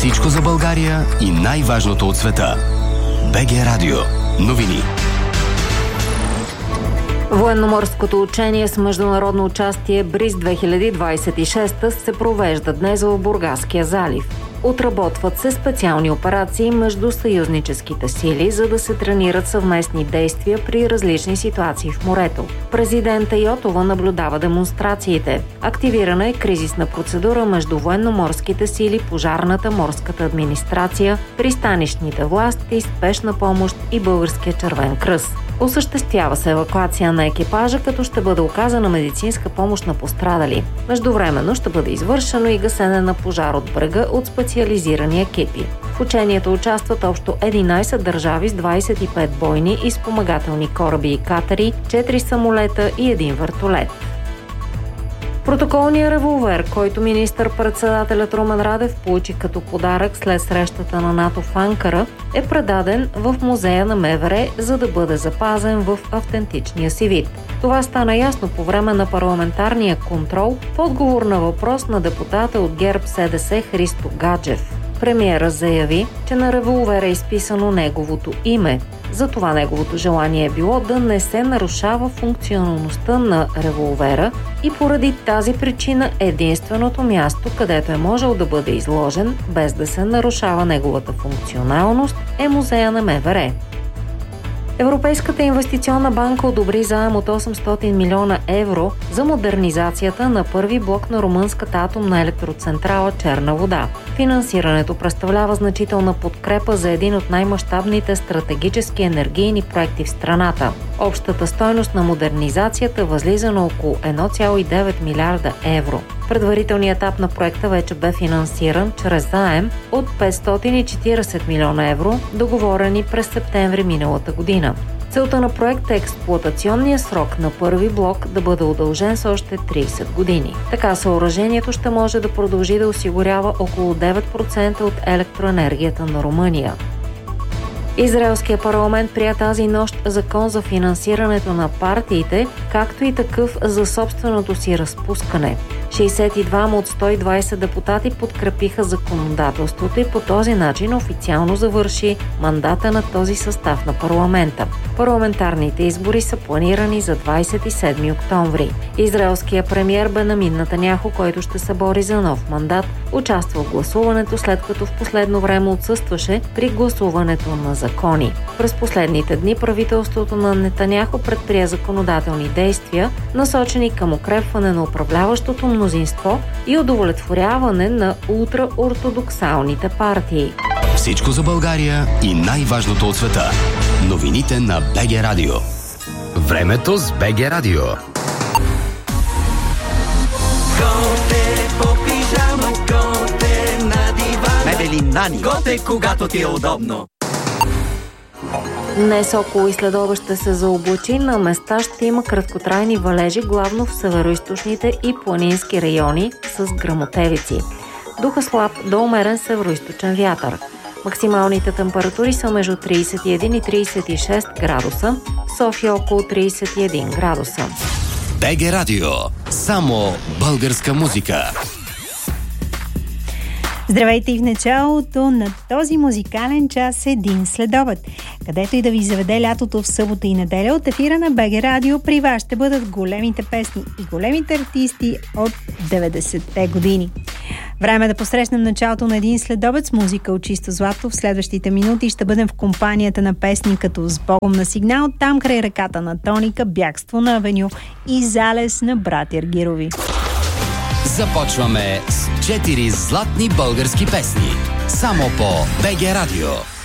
Всичко за България и най-важното от света. БГ Радио. Новини. Военноморското учение с международно участие Бриз 2026 се провежда днес в Бургаския залив. Отработват се специални операции между съюзническите сили, за да се тренират съвместни действия при различни ситуации в морето. Президента Йотова наблюдава демонстрациите. Активирана е кризисна процедура между военноморските сили, пожарната, морската администрация, пристанищните власти, спешна помощ и Българския червен кръст. Осъществява се евакуация на екипажа, като ще бъде оказана медицинска помощ на пострадали. Междувременно ще бъде извършено и гасене на пожар от брега от специализирани екипи. В учението участват общо 11 държави с 25 бойни и спомагателни кораби и катери, 4 самолета и 1 вертолет. Протоколният револвер, който министър-председателят Румен Радев получи като подарък след срещата на НАТО в Анкара, е предаден в музея на МВР, за да бъде запазен в автентичния си вид. Това стана ясно по време на парламентарния контрол в отговор на въпрос на депутата от ГЕРБ-СДС Христо Гаджев. Премиерът заяви, че на револвера е изписано неговото име. Затова неговото желание е било да не се нарушава функционалността на револвера и поради тази причина единственото място, където е можел да бъде изложен, без да се нарушава неговата функционалност, е музея на МВР. Европейската инвестиционна банка одобри заем от 800 милиона евро за модернизацията на първи блок на румънската атомна електроцентрала Черна вода. Финансирането представлява значителна подкрепа за един от най-мащабните стратегически енергийни проекти в страната. Общата стойност на модернизацията възлиза на около 1,9 милиарда евро. Предварителният етап на проекта вече бе финансиран чрез заем от 540 милиона евро, договорени през септември миналата година. Целта на проекта е експлоатационния срок на първи блок да бъде удължен с още 30 години. Така съоръжението ще може да продължи да осигурява около 9% от електроенергията на Румъния. Израелския парламент прие тази нощ закон за финансирането на партиите, както и такъв за собственото си разпускане. 62 от 120 депутати подкрепиха законодателството и по този начин официално завърши мандата на този състав на парламента. Парламентарните избори са планирани за 27 октомври. Израелският премиер Бенямин Нетаняху, който ще се бори за нов мандат, участва в гласуването, след като в последно време отсъстваше при гласуването на закони. През последните дни правителството на Нетаняху предприе законодателни действия, насочени към укрепване на управляващото мнозинство и удовлетворяване на ултраортодоксалните партии. Всичко за България и най-важното от света. Новините на БГ Радио. Времето с БГ Радио. Готе по пижама, готе на дивана. Мебели Нани. Готе, когато ти е удобно. Днес около и следобед ще се заоблачи, на места ще има краткотрайни валежи, главно в североизточните и планински райони с гръмотевици. Духа слаб до умерен североизточен вятър. Максималните температури са между 31 и 36 градуса, в София около 31 градуса. БГ Радио. Само българска музика. Здравейте и в началото на този музикален час един следобед, където и да ви заведе лятото в събота и неделя от ефира на БГ Радио. При вас ще бъдат големите песни и големите артисти от 90-те години. Време е да посрещнем началото на един следобед с музика от чисто злато. В следващите минути ще бъдем в компанията на песни като С Богом на сигнал, Там край реката на Тоника, Бягство на Авеню и Залез на братя Аргирови. Започваме с 4 златни български песни. Само по БГ Радио.